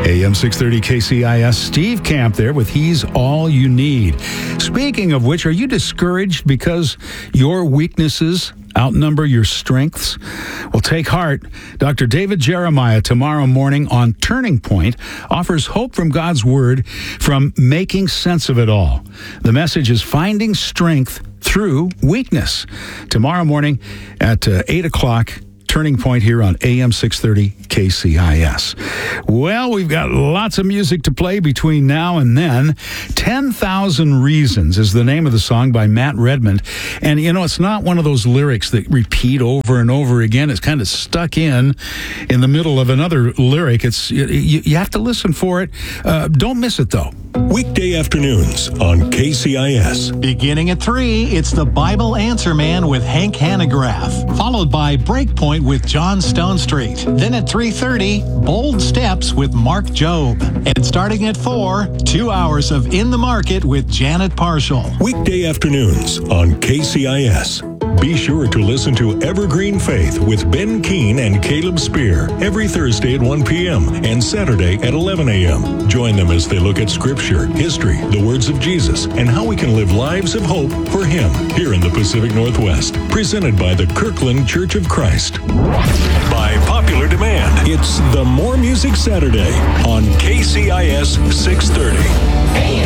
AM 630 KCIS, Steve Camp there with He's All You Need. Speaking of which, are you discouraged because your weaknesses outnumber your strengths? Well, take heart. Dr. David Jeremiah tomorrow morning on Turning Point offers hope from God's Word from making sense of it all. The message is finding strength through weakness. Tomorrow morning at 8 o'clock, Turning Point here on AM 630 KCIS. Well, we've got lots of music to play between now and then. 10,000 Reasons is the name of the song by Matt Redman. And, you know, it's not one of those lyrics that repeat over and over again. It's kind of stuck in the middle of another lyric. It's you have to listen for it. Don't miss it, though. Weekday afternoons on KCIS. Beginning at 3, it's the Bible Answer Man with Hank Hanegraaff, followed by Breakpoint with John Stone Street. Then at 3:30, Bold Steps with Mark Jobe. And starting at 4, 2 hours of In the Market with Janet Parshall. Weekday afternoons on KCIS. Be sure to listen to Evergreen Faith with Ben Keene and Caleb Spear every Thursday at 1 p.m. and Saturday at 11 a.m. Join them as they look at Scripture, history, the words of Jesus, and how we can live lives of hope for Him here in the Pacific Northwest. Presented by the Kirkland Church of Christ. By popular demand, it's the More Music Saturday on KCIS 630.